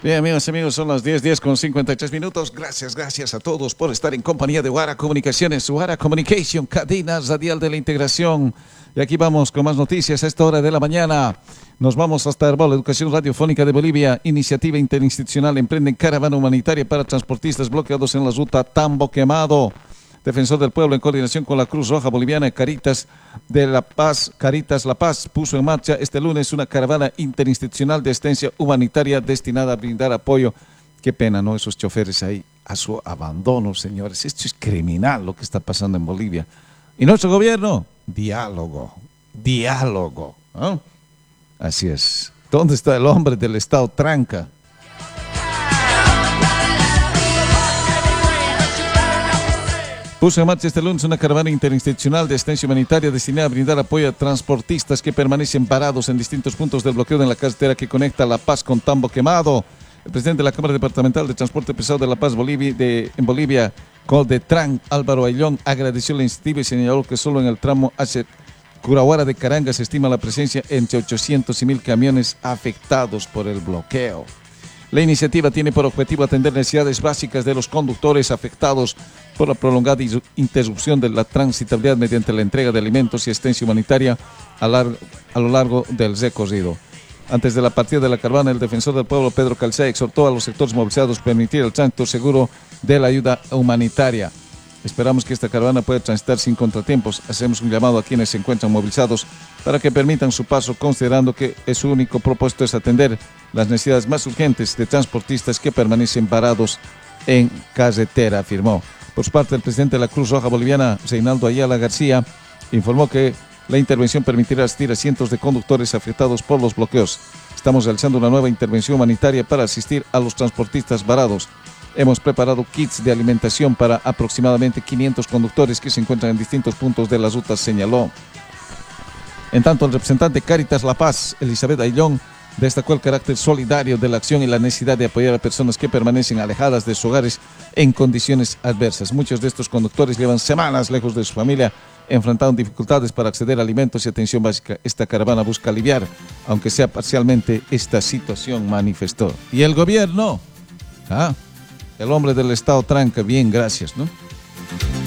Bien, amigos, son las 10 con 53 minutos. Gracias a todos por estar en compañía de Guara Comunicaciones, Guara Communication, cadena radial de la integración. Y aquí vamos con más noticias a esta hora de la mañana. Nos vamos hasta Herbol, Educación Radiofónica de Bolivia, iniciativa interinstitucional, emprenden caravana humanitaria para transportistas bloqueados en la ruta Tambo Quemado. Defensor del Pueblo, en coordinación con la Cruz Roja Boliviana, Caritas de La Paz, Caritas La Paz, puso en marcha este lunes una caravana interinstitucional de asistencia humanitaria destinada a brindar apoyo. Qué pena, ¿no? Esos choferes ahí a su abandono, señores. Esto es criminal lo que está pasando en Bolivia. ¿Y nuestro gobierno? Diálogo, ¿no? Así es. ¿Dónde está el hombre del Estado tranca? Puso en marcha este lunes una caravana interinstitucional de asistencia humanitaria destinada a brindar apoyo a transportistas que permanecen varados en distintos puntos del bloqueo en la carretera que conecta La Paz con Tambo Quemado. El presidente de la Cámara Departamental de Transporte Pesado de La Paz, en Bolivia, Codetran, Álvaro Ayllón, agradeció la iniciativa y señaló que solo en el tramo hacia Curahuara de Caranga se estima la presencia entre 800 y 1000 camiones afectados por el bloqueo. La iniciativa tiene por objetivo atender necesidades básicas de los conductores afectados por la prolongada interrupción de la transitabilidad mediante la entrega de alimentos y asistencia humanitaria a lo largo del recorrido. Antes de la partida de la caravana, el defensor del pueblo, Pedro Calzay, exhortó a los sectores movilizados a permitir el tránsito seguro de la ayuda humanitaria. Esperamos que esta caravana pueda transitar sin contratiempos. Hacemos un llamado a quienes se encuentran movilizados para que permitan su paso, considerando que su único propósito es atender las necesidades más urgentes de transportistas que permanecen varados en carretera, afirmó. Por su parte, el presidente de la Cruz Roja Boliviana, Reinaldo Ayala García, informó que la intervención permitirá asistir a cientos de conductores afectados por los bloqueos. Estamos realizando una nueva intervención humanitaria para asistir a los transportistas varados. Hemos preparado kits de alimentación para aproximadamente 500 conductores que se encuentran en distintos puntos de las rutas, señaló. En tanto, el representante Caritas La Paz, Elizabeth Ayllón, destacó el carácter solidario de la acción y la necesidad de apoyar a personas que permanecen alejadas de sus hogares en condiciones adversas. Muchos de estos conductores llevan semanas lejos de su familia, enfrentando dificultades para acceder a alimentos y atención básica. Esta caravana busca aliviar, aunque sea parcialmente, esta situación, manifestó. ¿Y el gobierno? El hombre del Estado tranca, bien, gracias, ¿no?